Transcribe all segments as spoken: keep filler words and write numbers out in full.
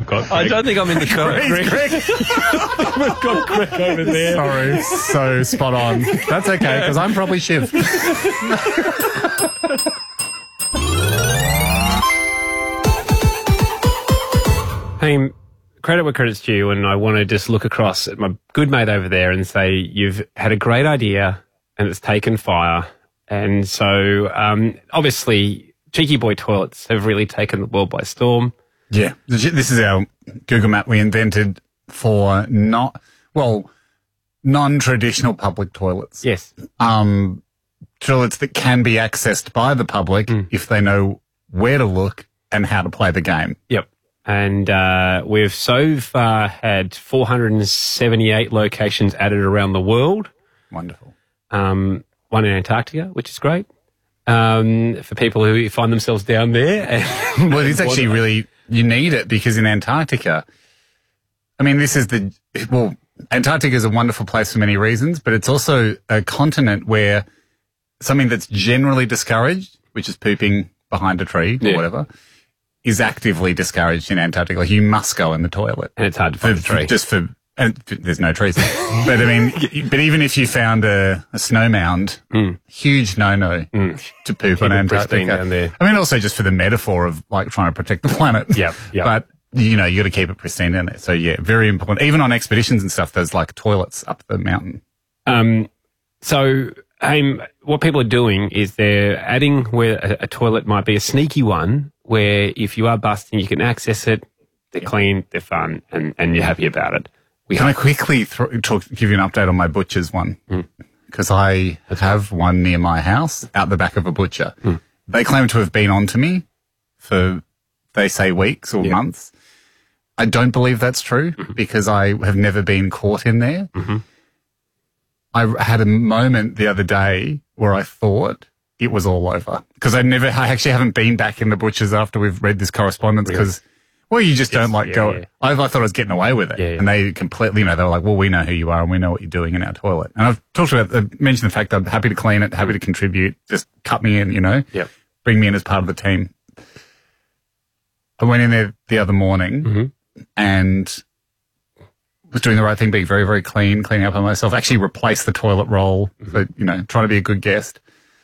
got Greg. I don't think I'm in the correct Greg. Greg. We've got Greg over there. Sorry, so spot on. That's okay, because I'm probably Shiv. Hey, credit where credit's due, and I want to just look across at my good mate over there and say you've had a great idea and it's taken fire. And so, um, obviously, Cheeky Boy toilets have really taken the world by storm. Yeah, this is our Google map we invented for not, well, non-traditional public toilets. Yes. Um, toilets that can be accessed by the public mm. if they know where to look and how to play the game. Yep. And uh, we've so far had four hundred seventy-eight locations added around the world. Wonderful. Um, one in Antarctica, which is great um, for people who find themselves down there. Well, it's actually really, you need it because in Antarctica, I mean, this is the, well, Antarctica is a wonderful place for many reasons, but it's also a continent where something that's generally discouraged, which is pooping behind a tree or yeah. whatever, is actively discouraged in Antarctica. Like, you must go in the toilet. And it's hard to find for, a tree. For, just for, and there's no trees. But I mean, but even if you found a, a snow mound, mm. huge no-no mm. to poop Keep on it Antarctica. down there. I mean, also just for the metaphor of like trying to protect the planet. Yep, yep. But, you know, you got to keep it pristine in there. So yeah, very important. Even on expeditions and stuff, there's like toilets up the mountain. Um, so, um, what people are doing is they're adding where a, a toilet might be a sneaky one, where if you are busting, you can access it. They're yep. clean, they're fun, and, and you're happy about it. We can I quickly th- talk, give you an update on my butcher's one? Because mm. I That's have right. one near my house out the back of a butcher. Mm. They claim to have been on to me for, they say, weeks or yep. months. I don't believe that's true mm-hmm. because I have never been caught in there. Mm-hmm. I had a moment the other day where I thought it was all over because I never, I actually haven't been back in the butcher's after we've read this correspondence because, really? well, you just it's, don't like yeah, go. Yeah. I, I thought I was getting away with it, yeah, yeah. and they completely, you know, they were like, "Well, we know who you are and we know what you're doing in our toilet." And I've talked about, I mentioned the fact that I'm happy to clean it, happy to contribute, just cut me in, you know, yep. bring me in as part of the team. I went in there the other morning mm-hmm. and was doing the right thing, being very, very clean, cleaning up on myself. Actually replaced the toilet roll, mm-hmm. so, you know, trying to be a good guest.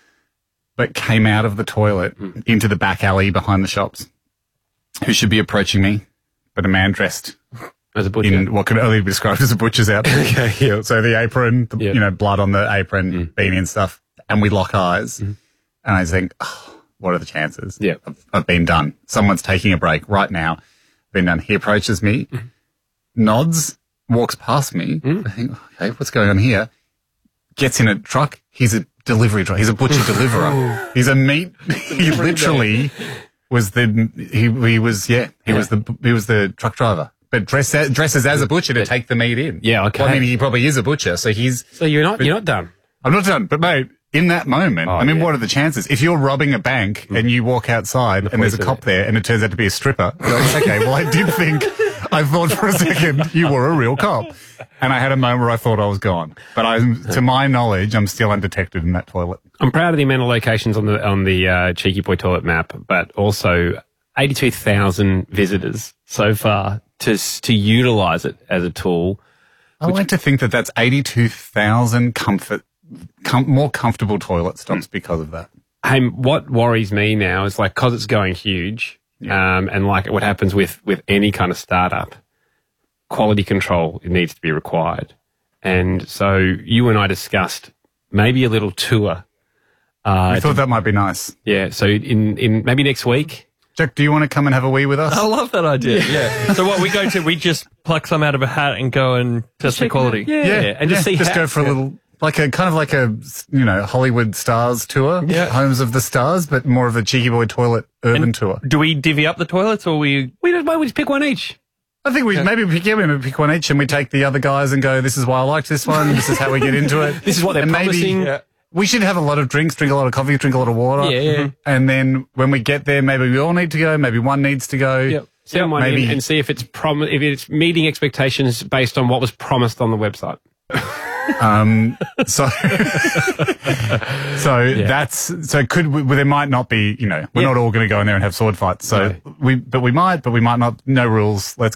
But came out of the toilet mm-hmm. into the back alley behind the shops. Who should be approaching me, but a man dressed as a butcher in what could only be described as a butcher's outfit. Okay, yeah. So the apron, the, yep. you know, blood on the apron, mm-hmm. beanie and stuff, and we lock eyes. Mm-hmm. And I think, oh, what are the chances? Yeah, I've, I've been done. Someone's taking a break right now. Been done. He approaches me, mm-hmm. nods, walks past me. Mm-hmm. I think, okay, what's going on here? Gets in a truck. He's a delivery driver. He's a butcher deliverer. He's a meat. He literally was the he he was yeah he yeah. was the he was the truck driver, but dress, dresses as a butcher to take the meat in. Yeah, okay. Well, I mean, he probably is a butcher, so he's. So you're not you're not done. I'm not done, but mate, in that moment, oh, I mean, yeah. what are the chances? If you're robbing a bank mm. and you walk outside the and there's a cop there and it turns out to be a stripper, like, okay, well, I did think, I thought for a second you were a real cop. And I had a moment where I thought I was gone. But I, to my knowledge, I'm still undetected in that toilet. I'm proud of the amount of locations on the on the uh, Cheeky Boy toilet map, but also eighty-two thousand visitors so far to to utilise it as a tool. I like to think that that's eighty-two thousand comfort, com- more comfortable toilet stops mm. because of that. Hey, what worries me now is like, because it's going huge, yeah. um, and like what happens with, with any kind of startup, quality control it needs to be required. And so you and I discussed maybe a little tour. Uh, I thought to, that might be nice. Yeah. So in, in maybe next week. Jack, do you want to come and have a wee with us? I love that idea. Yeah. So what we go to, we just pluck some out of a hat and go and test the quality. Yeah. yeah. And just yeah. see Just how, go for a little, like a kind of like a, you know, Hollywood Stars tour. Yeah. Homes of the Stars, but more of a Cheeky Boy toilet urban and tour. Do we divvy up the toilets or we? We just, why we just pick one each? I think we yeah. maybe pick, yeah, we pick one each and we take the other guys and go, this is why I liked this one. This is how we get into it. This is what they're and promising. Maybe, yeah. We should have a lot of drinks, drink a lot of coffee, drink a lot of water. Yeah, yeah. And then when we get there, maybe we all need to go, maybe one needs to go. Yep. Send one maybe, in and see if it's prom- if it's meeting expectations based on what was promised on the website. um, so, so yeah. that's, so could we, well, there might not be, you know, we're yeah. not all going to go in there and have sword fights. So no. we, but we might, but we might not, no rules. Let's